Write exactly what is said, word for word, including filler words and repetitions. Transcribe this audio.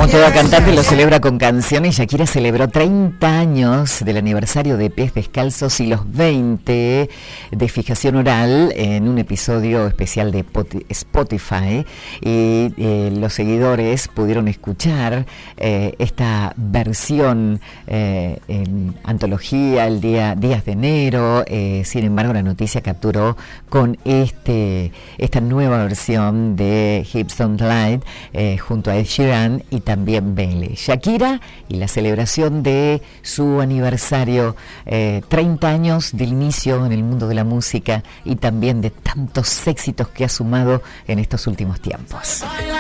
Como toda cantante lo celebra con canciones, Shakira celebró treinta años del aniversario de Pies Descalzos y los veinte de Fijación Oral en un episodio especial de Spotify, y eh, los seguidores pudieron escuchar eh, esta versión eh, en antología el día días de enero. Eh, sin embargo, la noticia capturó con este esta nueva versión de Hips Don't Lie eh, junto a Ed Sheeran y también Bailey. Shakira y la celebración de su aniversario, eh, treinta años del inicio en el mundo de la música y también de tantos éxitos que ha sumado en estos últimos tiempos.